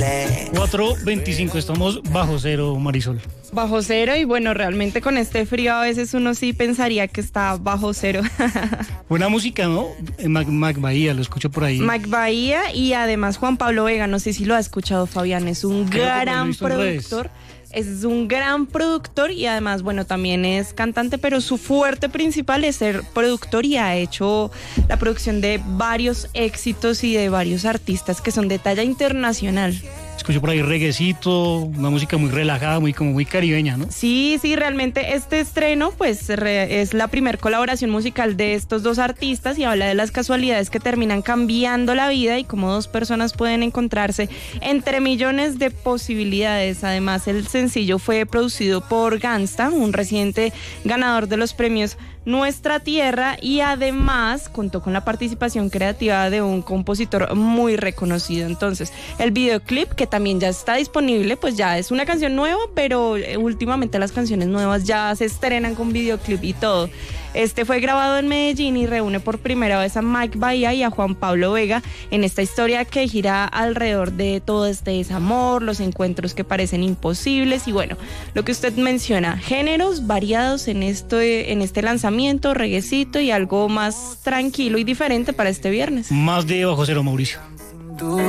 4:25, estamos bajo cero, Marisol. Bajo cero, y bueno, realmente con este frío a veces uno sí pensaría que está bajo cero. Buena música, ¿no? Mac Bahía, lo escucho por ahí. Mac Bahía y además Juan Pablo Vega, no sé si lo ha escuchado, Fabián, es un gran productor. Es un gran productor y además, bueno, también es cantante, pero su fuerte principal es ser productor y ha hecho la producción de varios éxitos y de varios artistas que son de talla internacional. Escucho por ahí reguecito, una música muy relajada, muy caribeña, ¿no? Sí, realmente este estreno pues es la primer colaboración musical de estos dos artistas y habla de las casualidades que terminan cambiando la vida y cómo dos personas pueden encontrarse entre millones de posibilidades. Además, el sencillo fue producido por Gangsta, un reciente ganador de los premios Nuestra Tierra, y además contó con la participación creativa de un compositor muy reconocido. Entonces, el videoclip, que también ya está disponible, pues ya es una canción nueva, pero últimamente las canciones nuevas ya se estrenan con videoclip y todo. Este fue grabado en Medellín y reúne por primera vez a Mac Bahía y a Juan Pablo Vega en esta historia que gira alrededor de todo este desamor, los encuentros que parecen imposibles y bueno, lo que usted menciona, géneros variados en este lanzamiento, reguecito y algo más tranquilo y diferente para este viernes. Más de bajo cero, Mauricio.